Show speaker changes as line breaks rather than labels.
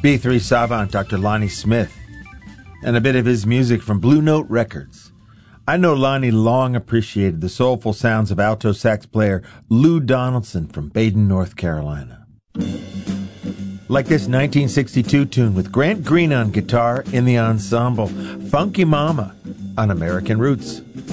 B3 savant Dr. Lonnie Smith, and a bit of his music from Blue Note Records. I know Lonnie long appreciated the soulful sounds of alto sax player Lou Donaldson from Baden, North Carolina. Like this 1962 tune with Grant Green on guitar in the ensemble, Funky Mama on American Roots.